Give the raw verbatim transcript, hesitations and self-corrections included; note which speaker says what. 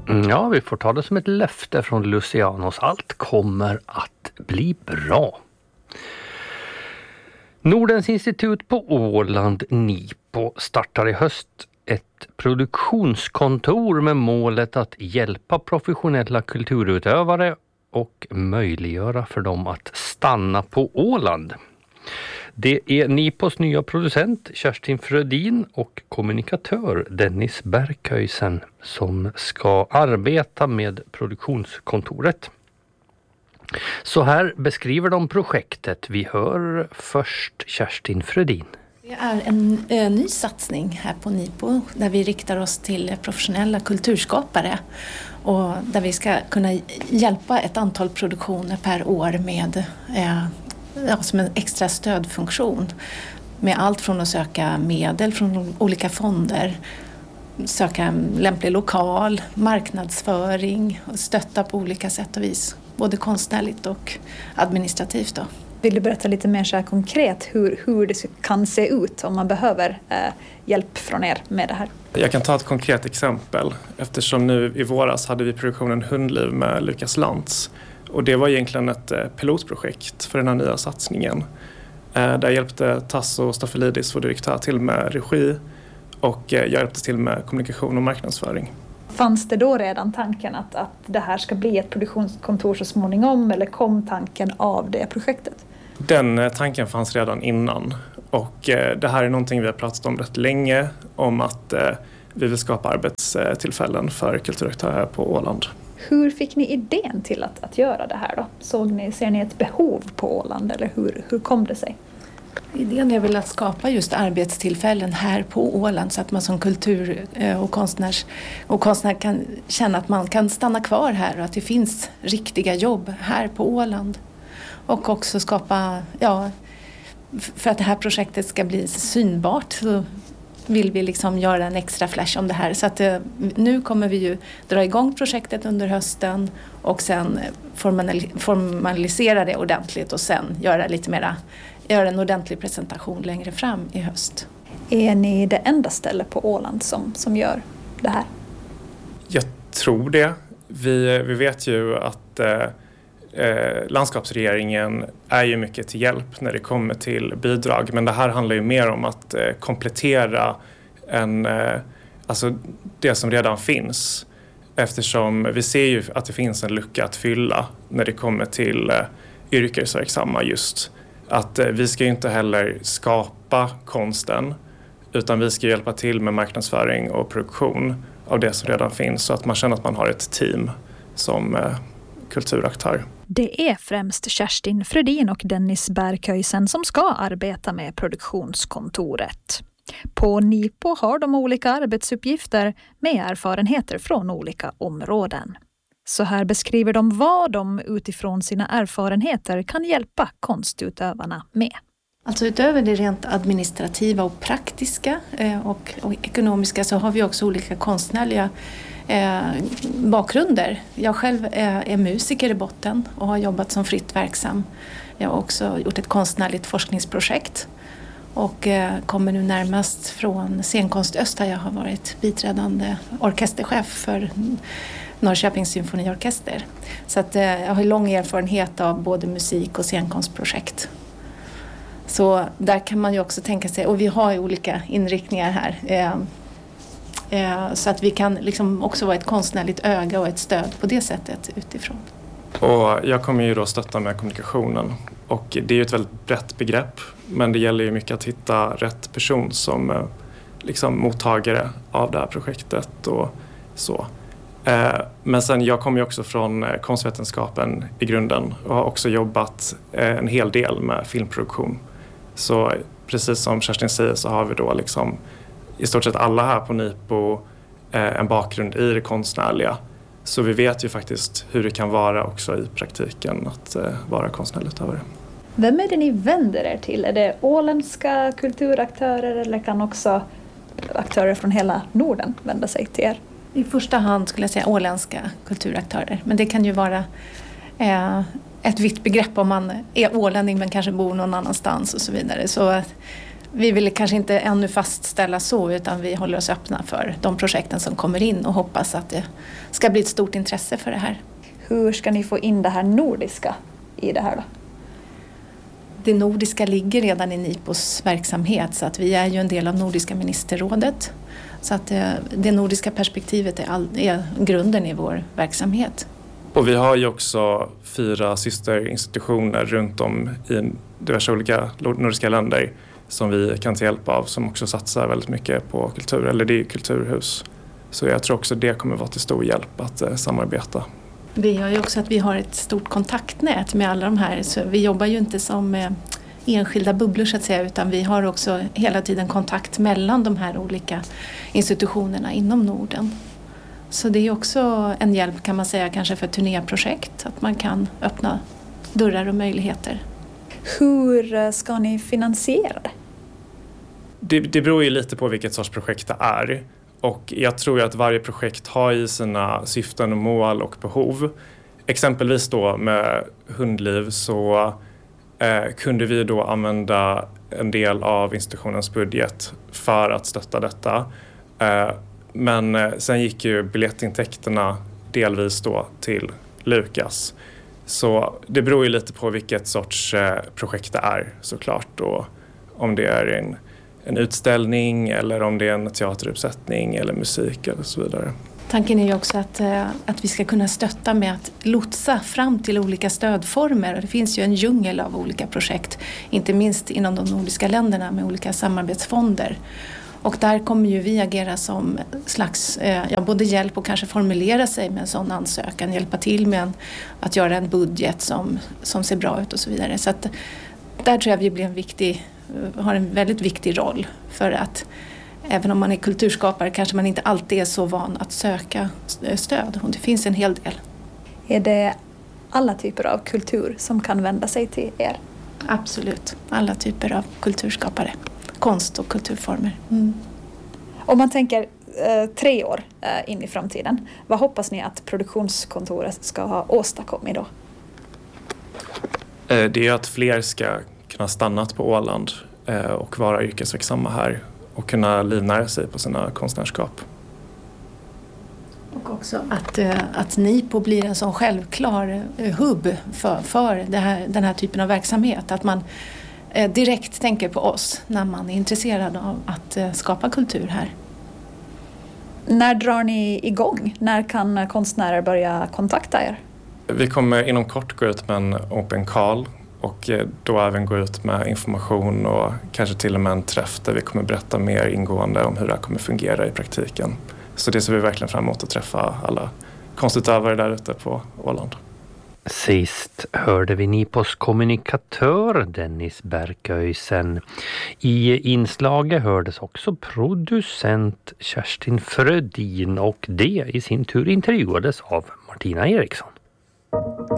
Speaker 1: Ja, vi får ta det som ett löfte från Lucianos. Allt kommer att bli bra. Nordens institut på Åland, NIPO, startar i höst ett produktionskontor med målet att hjälpa professionella kulturutövare och möjliggöra för dem att stanna på Åland. Det är NIPOs nya producent Kerstin Frödin och kommunikatör Dennis Berköisen som ska arbeta med produktionskontoret. Så här beskriver de projektet. Vi hör först Kerstin Frödin.
Speaker 2: Det är en ö, ny satsning här på NIPO där vi riktar oss till professionella kulturskapare och där vi ska kunna hjälpa ett antal produktioner per år med eh, ja, som en extra stödfunktion med allt från att söka medel från olika fonder, söka en lämplig lokal, marknadsföring och stötta på olika sätt och vis, både konstnärligt och administrativt då.
Speaker 3: Vill du berätta lite mer så här konkret hur, hur det kan se ut om man behöver eh, hjälp från er med det här?
Speaker 4: Jag kan ta ett konkret exempel eftersom nu i våras hade vi produktionen Hundliv med Lukas Lantz. Och det var egentligen ett pilotprojekt för den här nya satsningen. Där hjälpte Tasso Staffelidis, vår direktör, till med regi och jag hjälpte till med kommunikation och marknadsföring.
Speaker 3: Fanns det då redan tanken att, att det här ska bli ett produktionskontor så småningom eller kom tanken av det projektet?
Speaker 4: Den tanken fanns redan innan och det här är någonting vi har pratat om rätt länge om att vi vill skapa arbetstillfällen för kulturaktörer på Åland.
Speaker 3: Hur fick ni idén till att, att göra det här då? Såg ni, ser ni ett behov på Åland eller hur, hur kom det sig?
Speaker 2: Idén är väl att skapa just arbetstillfällen här på Åland så att man som kultur- och, konstnärs, och konstnär kan känna att man kan stanna kvar här och att det finns riktiga jobb här på Åland. Och också skapa, ja, för att det här projektet ska bli synbart så vill vi liksom göra en extra flash om det här. Så att eh, nu kommer vi ju dra igång projektet under hösten och sen formal- formalisera det ordentligt och sen göra lite mera, göra en ordentlig presentation längre fram i höst.
Speaker 3: Är ni det enda stället på Åland som, som gör det här?
Speaker 4: Jag tror det. Vi, vi vet ju att eh, eh, landskapsregeringen är ju mycket till hjälp när det kommer till bidrag. Men det här handlar ju mer om att eh, komplettera en, eh, alltså det som redan finns. Eftersom vi ser ju att det finns en lucka att fylla när det kommer till eh, yrkesverksamma just. Att eh, vi ska ju inte heller skapa konsten utan vi ska hjälpa till med marknadsföring och produktion av det som redan finns så att man känner att man har ett team som eh, kulturaktör.
Speaker 3: Det är främst Kerstin Frödin och Dennis Berköisen som ska arbeta med produktionskontoret. På NIPO har de olika arbetsuppgifter med erfarenheter från olika områden. Så här beskriver de vad de utifrån sina erfarenheter kan hjälpa konstutövarna med.
Speaker 2: Alltså utöver det rent administrativa och praktiska eh, och, och ekonomiska så har vi också olika konstnärliga eh, bakgrunder. Jag själv är, är musiker i botten och har jobbat som fritt verksam. Jag har också gjort ett konstnärligt forskningsprojekt och eh, kommer nu närmast från Scenkonst Öst där jag har varit biträdande orkesterchef för Norrköpings symfoniorkester. Så att, eh, jag har lång erfarenhet av både musik och scenkonstprojekt. Så där kan man ju också tänka sig, och vi har ju olika inriktningar här. Eh, eh, så att vi kan liksom också vara ett konstnärligt öga och ett stöd på det sättet utifrån.
Speaker 4: Och jag kommer ju då stötta med kommunikationen. Och det är ju ett väldigt brett begrepp. Men det gäller ju mycket att hitta rätt person som eh, liksom mottagare av det här projektet och så. Eh, men sen jag kommer ju också från eh, konstvetenskapen i grunden och har också jobbat eh, en hel del med filmproduktion. Så precis som Kerstin säger så har vi då liksom i stort sett alla här på NIPO eh, en bakgrund i det konstnärliga. Så vi vet ju faktiskt hur det kan vara också i praktiken att eh, vara konstnärlig utövare.
Speaker 3: Vem är det ni vänder er till? Är det åländska kulturaktörer eller kan också aktörer från hela Norden vända sig till er?
Speaker 2: I första hand skulle jag säga åländska kulturaktörer. Men det kan ju vara eh, ett vitt begrepp om man är ålänning men kanske bor någon annanstans och så vidare. Så Vi vill kanske inte ännu fastställa så, utan vi håller oss öppna för de projekten som kommer in och hoppas att det ska bli ett stort intresse för det här.
Speaker 3: Hur ska ni få in det här nordiska i det här då?
Speaker 2: Det nordiska ligger redan i NIPOs verksamhet, så att vi är ju en del av Nordiska ministerrådet. Så att det, det nordiska perspektivet är, all, är grunden i vår verksamhet.
Speaker 4: Och vi har ju också fyra systerinstitutioner runt om i diverse olika nordiska länder som vi kan ta hjälp av, som också satsar väldigt mycket på kultur, eller det är ju kulturhus. Så jag tror också det kommer vara till stor hjälp att eh, samarbeta.
Speaker 2: Det gör ju också att vi har ett stort kontaktnät med alla de här, så vi jobbar ju inte som eh, enskilda bubblor så att säga, utan vi har också hela tiden kontakt mellan de här olika institutionerna inom Norden. Så det är också en hjälp kan man säga kanske för turnéprojekt, att man kan öppna dörrar och möjligheter.
Speaker 3: Hur ska ni finansiera det?
Speaker 4: Det, det beror ju lite på vilket sorts projekt det är. Och jag tror att varje projekt har i sina syften och mål och behov. Exempelvis då med Hundliv så eh, kunde vi då använda en del av institutionens budget för att stötta detta. Eh, men eh, sen gick ju biljettintäkterna delvis då till Lukas. Så det beror ju lite på vilket sorts eh, projekt det är såklart. Och om det är en en utställning eller om det är en teateruppsättning eller musik eller så vidare.
Speaker 2: Tanken är ju också att, att vi ska kunna stötta med att lotsa fram till olika stödformer. Det finns ju en djungel av olika projekt, inte minst inom de nordiska länderna med olika samarbetsfonder. Och där kommer ju vi agera som slags, ja, både hjälp och kanske formulera sig med en sån ansökan, hjälpa till med en, att göra en budget som, som ser bra ut och så vidare. Så att där tror jag vi blir en viktig har en väldigt viktig roll, för att även om man är kulturskapare kanske man inte alltid är så van att söka stöd, och det finns en hel del.
Speaker 3: Är det alla typer av kultur som kan vända sig till er?
Speaker 2: Absolut, alla typer av kulturskapare, konst och kulturformer. Mm.
Speaker 3: Om man tänker eh, tre år eh, in i framtiden, vad hoppas ni att produktionskontoret ska ha åstadkommit då?
Speaker 4: Det är att fler ska kunna stanna på Åland och vara yrkesverksamma här och kunna livnära sig på sina konstnärskap.
Speaker 2: Och också att, att NIPO blir en sån självklar hubb för, för det här, den här typen av verksamhet. Att man direkt tänker på oss när man är intresserad av att skapa kultur här.
Speaker 3: När drar ni igång? När kan konstnärer börja kontakta er?
Speaker 4: Vi kommer inom kort gå ut med en open call och då även gå ut med information och kanske till och med en träff där vi kommer berätta mer ingående om hur det här kommer fungera i praktiken. Så det ser vi verkligen fram emot att träffa alla konstutövare där ute på Åland.
Speaker 1: Sist hörde vi NIPOs kommunikatör Dennis Berköisen. I inslaget hördes också producent Kerstin Frödin, och det i sin tur intervjuades av Martina Eriksson.